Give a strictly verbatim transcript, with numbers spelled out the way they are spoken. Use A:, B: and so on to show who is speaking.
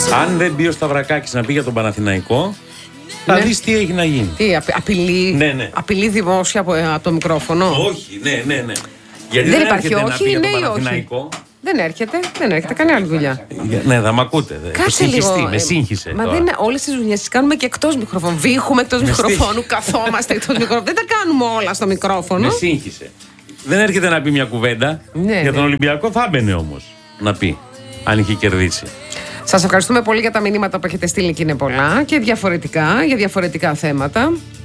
A: Αν δεν μπει ο Σταυρακάκης να πει για τον Παναθηναϊκό, θα
B: Ναι.
A: δεις τι έχει να γίνει.
B: Τι, απει- απειλεί,
A: Ναι, ναι.
B: απειλεί δημόσια από, από το μικρόφωνο.
A: Όχι, ναι, ναι, ναι. Γιατί
B: Δεν
A: δεν,
B: υπάρχει
A: έρχεται
B: όχι,
A: να πει για
B: ναι
A: τον
B: ή όχι.
A: Παναθηναϊκό.
B: Δεν έρχεται, δεν έρχεται, κάνει άλλη δουλειά.
A: Ναι, θα μ' ακούτε. Δε.
B: Κάτσε λίγο.
A: Συγχυστεί, με
B: ε,
A: σύγχυσε.
B: Μα
A: τώρα.
B: δεν είναι όλες τις δουλειές τις κάνουμε και εκτός μικροφώνου. Βήχουμε εκτός μικροφώνου, καθόμαστε εκτός μικροφώνου. Δεν τα κάνουμε όλα στο μικρόφωνο.
A: Με σύγχυσε. Δεν έρχεται να πει μια κουβέντα.
B: Ναι,
A: για τον
B: ναι.
A: Ολυμπιακό θα έμπαινε όμως να πει, αν είχε κερδίσει.
B: Σας ευχαριστούμε πολύ για τα μηνύματα που έχετε στείλει και είναι πολλά και διαφορετικά, για διαφορετικά θέματα.